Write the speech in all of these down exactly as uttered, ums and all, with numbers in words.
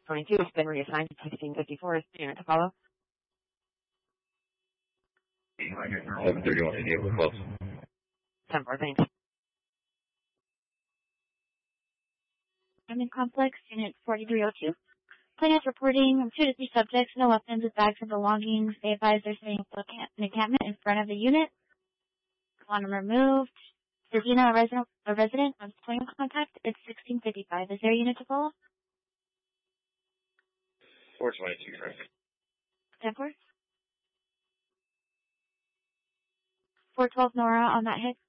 twenty-two has been reassigned to sixteen fifty-four. Is the unit to follow? seven thirty-one, India, we're close. ten four, thanks. I'm in complex, unit forty-three oh two. Plaintiff reporting two to three subjects, no weapons with bags and belongings. They advise they're setting up an encampment in front of the unit. Want them removed. Zazina, a resident, a resident of point of contact, it's sixteen fifty-five. Is there a unit to follow? four twenty-two, correct. ten four. four twelve Nora on that hit.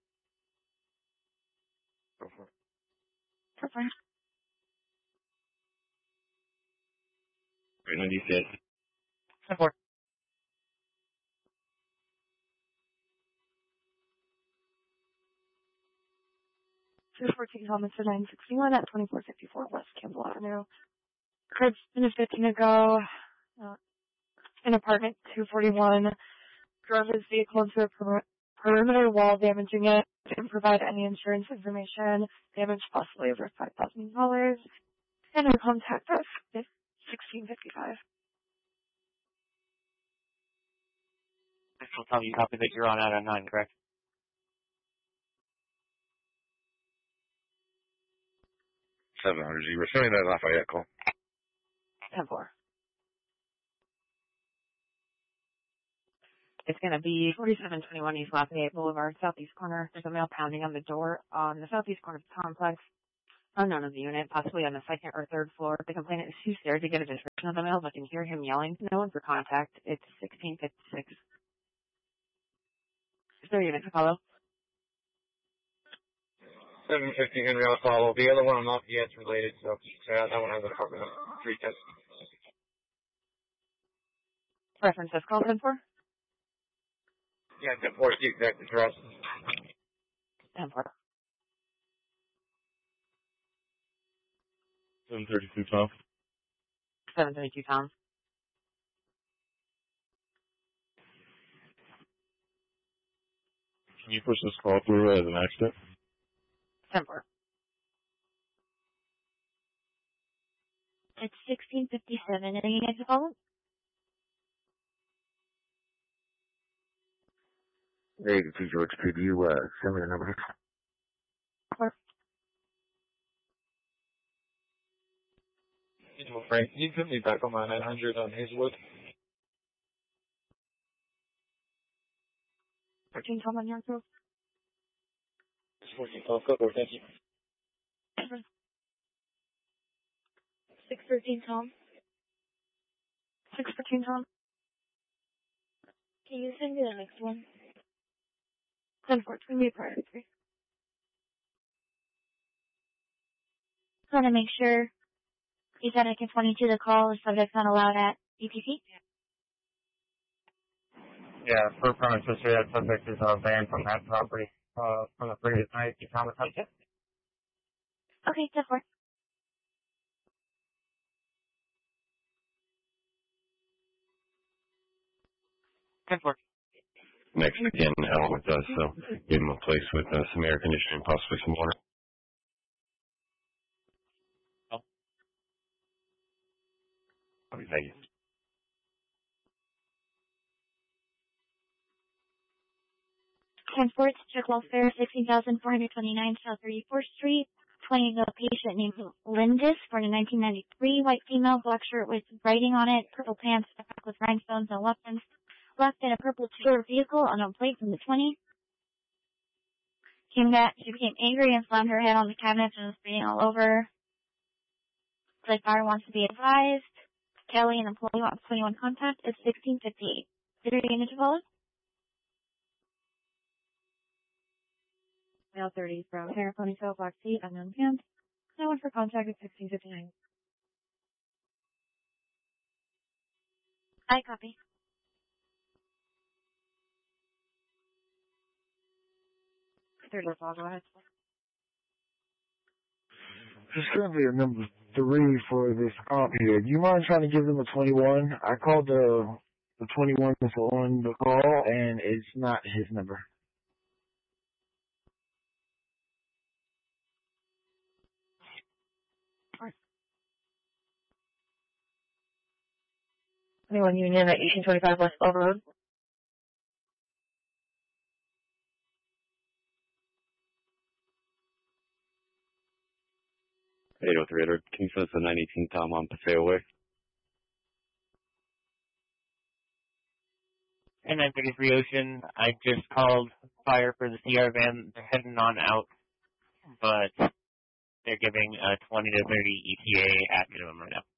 Go for it. Perfect. Wait, when you said ten four. two fourteen Thomas to nine sixty-one at twenty-four fifty-four West Campbell Avenue. Occurred minutes fifteen ago. Uh, in apartment two forty-one. Drove his vehicle into a per- perimeter wall, damaging it. Didn't provide any insurance information. Damage possibly over five thousand dollars. And our contact us is sixteen fifty-five. I'll tell you copy that you're on out of nine, correct? seven hundred, you were saying that Lafayette call. ten four. It's going to be forty-seven twenty-one East Lafayette Boulevard, southeast corner. There's a male pounding on the door on the southeast corner of the complex. Unknown of the unit, possibly on the second or third floor. The complainant is too scared to get a description of the male, but can hear him yelling. No one for contact. It's sixteen fifty-six. Is there a unit to follow? seven fifty Henry I'll follow. The other one I'm not yet related, so that one has a couple of three tests. Reference this call ten four? Yeah, ten four is the exact address. ten four. seven thirty-two, Tom. seven thirty-two, Tom. Can you push this call through as an accident? ten four. It's sixteen fifty-seven. Any unit to follow? Hey, T. George, could you uh, send me the number? Or You know, Frank, can you put me back on my nine hundred on Hazelwood? fourteen Tom on Yorkville. It's fourteen twelve, go for it, thank you. six thirteen Tom. six fourteen Tom. Can you send me the next one? ten four, it's going to be a priority three. I want to make sure you said I can twenty-two the call. The subject's not allowed at E P C? Yeah, for premises here, that subject is uh, banned from that property uh, from the previous night. You traumatized it? Okay, ten four. ten four. Next, again, out with us, so give him a place with uh, some air conditioning, possibly some water. Oh. Okay, thank you. ten four, it's check welfare, sixteen thousand four hundred twenty-nine South thirty-fourth Street. twenty a patient named Lindis, born in nineteen ninety-three, white female, black shirt with writing on it, purple pants, backpack with rhinestones, no weapons. Left in a purple two-door vehicle on a plate from the twenty. Came back, she became angry and slammed her head on the cabinet and was bleeding all over. Like fire wants to be advised. Kelly, an employee, wants twenty-one contact. It's sixteen fifty-eight. Is there a unit to follow? Male thirty, brown hair, ponytail, black feet, unknown pants. No one for contact at sixteen fifty-nine. I copy. Third or four, go ahead. There's currently a number three for this comp here. Do you mind trying to give them a twenty-one? I called the the twenty-one that's on the call, and it's not his number. twenty-one Union at eighteen twenty-five West Bell Road. eight oh three hundred, can you send us a nine eighteen Tom on Paseo Way? And nine thirty-three Ocean, I just called fire for the C R van. They're heading on out, but they're giving a twenty to thirty E T A at minimum right now.